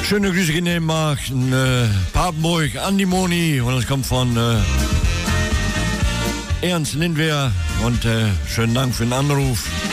Schöne Grüße in Dänemark, in Papenburg, Andi Moni, und das kommt von Ernst Lindwehr, und schönen Dank für den Anruf.